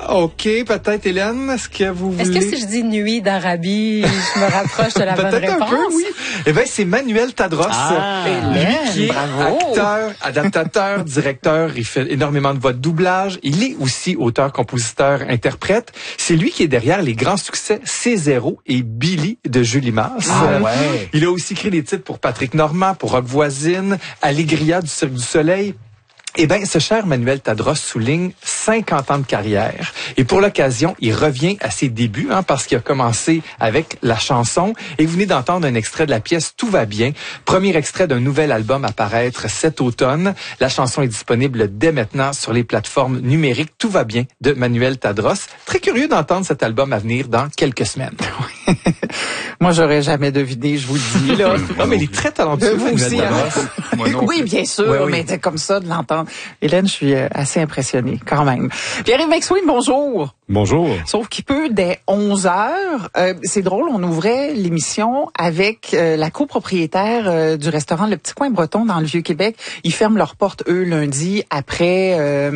OK, peut-être, Hélène, est-ce que vous voulez... Est-ce que si je dis nuit d'Arabie, je me rapproche de la bonne réponse? Peut-être un peu, oui. Eh bien, c'est Manuel Tadros. Hélène, qui est bravo. acteur, adaptateur, directeur. Il fait énormément de voix de doublage. Il est aussi auteur, compositeur, interprète. C'est lui qui est derrière les grands succès C0 et Billy de Julie Masse. Ouais. Il a aussi écrit des titres pour Patrick Normand, pour Rock Voisine, Allegria du Cirque du Soleil. Eh bien, ce cher Manuel Tadros souligne 50 ans de carrière. Et pour l'occasion, il revient à ses débuts, parce qu'il a commencé avec la chanson. Et vous venez d'entendre un extrait de la pièce Tout va bien, premier extrait d'un nouvel album à paraître cet automne. La chanson est disponible dès maintenant sur les plateformes numériques. Tout va bien de Manuel Tadros. Très curieux d'entendre cet album à venir dans quelques semaines. Moi, j'aurais jamais deviné, je vous le dis, là. Non, mais il est très talentueux, Vous Manuel aussi, Tadros. Oui, bien sûr, Oui. mais c'est comme ça de l'entendre. Hélène, je suis assez impressionnée, quand même. Pierre-Yves McSween, bonjour. Bonjour. Sauf qu'il peut, dès 11 heures, c'est drôle, on ouvrait l'émission avec la copropriétaire du restaurant Le Petit Coin Breton dans le Vieux-Québec. Ils ferment leurs portes, eux, lundi, après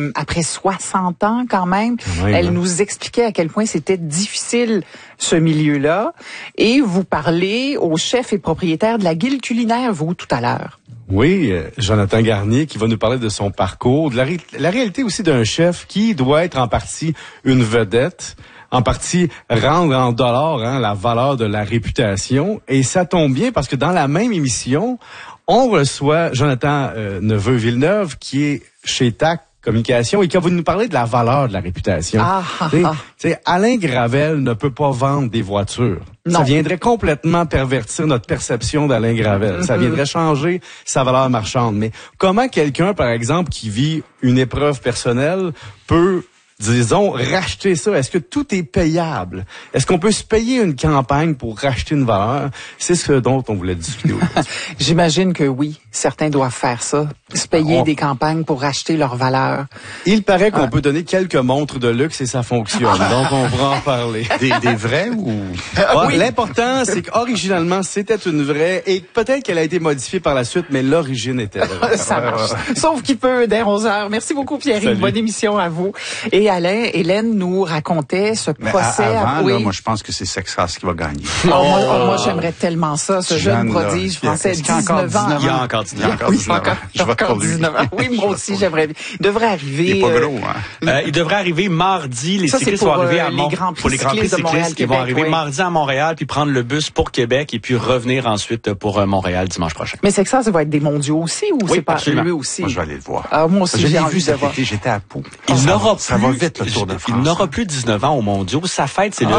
60 ans, quand même. Elle nous expliquait à quel point c'était difficile, ce milieu-là. Et vous parlez au chef et propriétaire de la Guilde culinaire, vous, tout à l'heure. Oui, Jonathan Garnier qui va nous parler de son parcours, de la réalité aussi d'un chef qui doit être en partie une vedette, en partie rendre en dollars la valeur de la réputation. Et ça tombe bien parce que dans la même émission, on reçoit Jonathan Neveu-Villeneuve qui est chez TAC Communication et qui va nous parler de la valeur de la réputation. Alain Gravel ne peut pas vendre des voitures. Non. Ça viendrait complètement pervertir notre perception d'Alain Gravel. Ça viendrait changer sa valeur marchande. Mais comment quelqu'un, par exemple, qui vit une épreuve personnelle peut, disons, racheter ça? Est-ce que tout est payable? Est-ce qu'on peut se payer une campagne pour racheter une valeur? C'est ce dont on voulait discuter aujourd'hui. J'imagine que oui. Certains doivent faire ça. Se payer des campagnes pour racheter leur valeur. Il paraît qu'on peut donner quelques montres de luxe et ça fonctionne. Donc, on pourra en parler. Des vrais ou... Oui. L'important, c'est qu'originalement, c'était une vraie et peut-être qu'elle a été modifiée par la suite, mais l'origine était vraie. Ça marche. Sauf qu'il peut, dès 11 heures. Merci beaucoup, Pierre-Yves. Bonne émission à vous. Et Alain, Hélène nous racontait ce procès. Avant, là, moi, je pense que c'est Sexas qui va gagner. Moi, j'aimerais tellement ça, ce jeune prodige français, 19 ans. Il y a encore 19 ans. Je vote pour lui. Oui, moi aussi, j'aimerais bien. Il devrait arriver. Il est pas gros, il devrait arriver mardi. Les cyclistes vont arriver pour les Grands Prix cyclistes qui vont arriver mardi à Montréal, puis prendre le bus pour Québec et puis revenir ensuite pour Montréal dimanche prochain. Mais c'est que ça va être des mondiaux aussi ou c'est pas lui aussi? Moi, je vais aller le voir. Moi aussi, je l'ai vu cet été, j'étais à Pau. Ça va vite, le Tour de France. Il n'aura plus 19 ans aux mondiaux. Sa fête, c'est le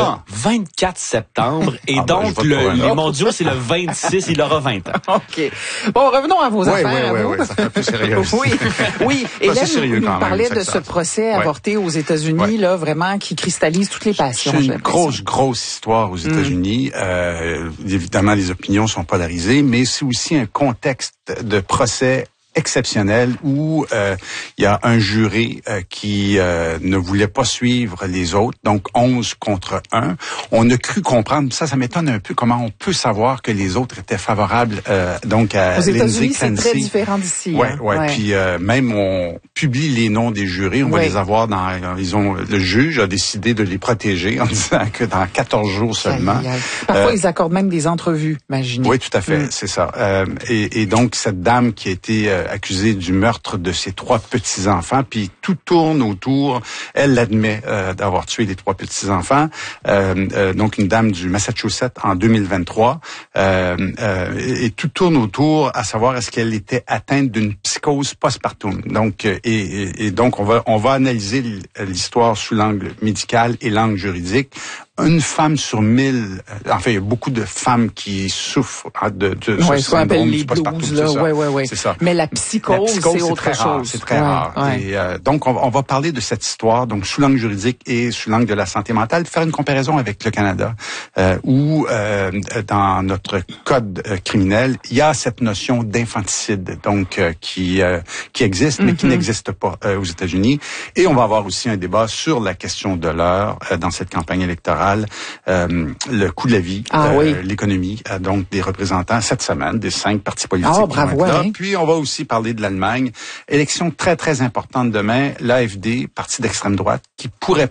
24 septembre. Et donc, les mondiaux, c'est le 26. Il aura 20 ans. OK. Bon, revenons à vos affaires. Oui, ça fait plus sérieux. Oui. Et là, nous parlait de ce procès avorté aux États-Unis, là, vraiment, qui cristallise toutes les passions. C'est une grosse histoire aux États-Unis. Évidemment, les opinions sont polarisées, mais c'est aussi un contexte de procès exceptionnel où il y a un jury qui ne voulait pas suivre les autres, donc 11 contre 1. On a cru comprendre, ça m'étonne un peu comment on peut savoir que les autres étaient favorables donc à Lindsay Clancy. Aux États-Unis, c'est très différent d'ici. Ouais. Puis même on publie les noms des jurés, on va les avoir le juge a décidé de les protéger en disant que dans 14 jours seulement. Parfois ils accordent même des entrevues, imaginez. Oui, tout à fait, c'est ça. Et donc cette dame qui a été accusée du meurtre de ses 3 petits-enfants, puis tout tourne autour, elle l'admet d'avoir tué les 3 petits-enfants, donc une dame du Massachusetts en 2023, et tout tourne autour à savoir est-ce qu'elle était atteinte d'une psychose postpartum. Donc, et donc on va analyser l'histoire sous l'angle médical et l'angle juridique. Une femme sur 1000, enfin, il y a beaucoup de femmes qui souffrent de ce syndrome du postpartum. C'est ça. Mais la psychose c'est autre chose. C'est très rare. Et donc, on va parler de cette histoire, donc sous l'angle juridique et sous l'angle de la santé mentale, faire une comparaison avec le Canada, où dans notre code criminel, il y a cette notion d'infanticide, donc qui existe, mais qui n'existe pas aux États-Unis. Et on va avoir aussi un débat sur la question de l'heure dans cette campagne électorale. Le coût de la vie, l'économie, donc des représentants cette semaine des 5 partis politiques qui vont être là. Puis on va aussi parler de l'Allemagne. Élection très, très importante demain, l'AfD, parti d'extrême droite, qui pourrait